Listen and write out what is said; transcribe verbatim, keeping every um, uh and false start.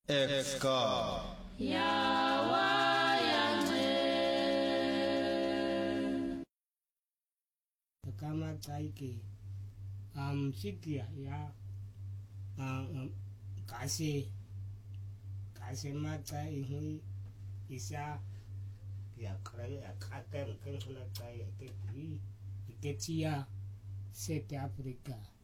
Exka kama taiki am sikia ya um kasi kasi mata ihui isa ya kare ya katem kan kena tai ke pi ke tia sete Afrika